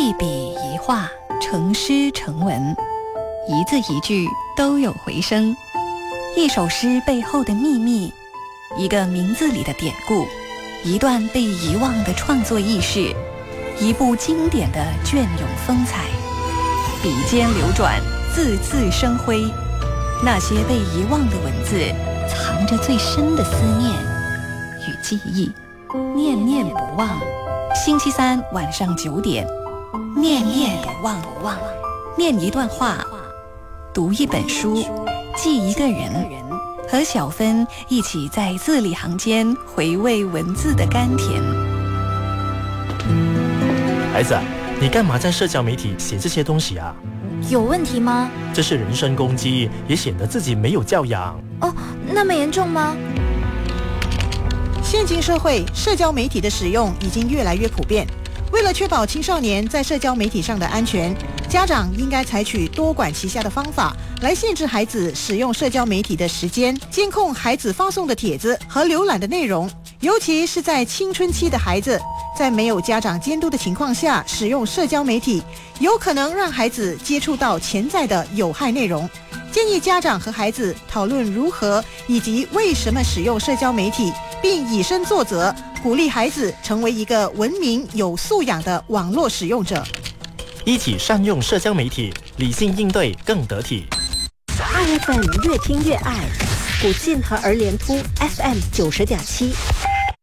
一笔一画，成诗成文，一字一句都有回声。一首诗背后的秘密，一个名字里的典故，一段被遗忘的创作轶事，一部经典的隽永风采。笔尖流转，字字生辉。那些被遗忘的文字，藏着最深的思念与记忆，念念不忘。星期三晚上9点，念念不忘。念一段话，读一本书，记一个人，和小芬一起在字里行间回味文字的甘甜。 孩子，你干嘛在社交媒体写这些东西啊？ 有问题吗？ 这是人身攻击，也显得自己没有教养。 哦，那么严重吗？ 现今社会，社交媒体的使用已经越来越普遍。为了确保青少年在社交媒体上的安全，家长应该采取多管齐下的方法来限制孩子使用社交媒体的时间，监控孩子发送的帖子和浏览的内容。尤其是在青春期的孩子，在没有家长监督的情况下使用社交媒体，有可能让孩子接触到潜在的有害内容。建议家长和孩子讨论如何以及为什么使用社交媒体，并以身作则，鼓励孩子成为一个文明有素养的网络使用者。 一起善用社交媒体，理性应对更得体。 2月份越听越爱，古晋和儿联突 FM 90.7。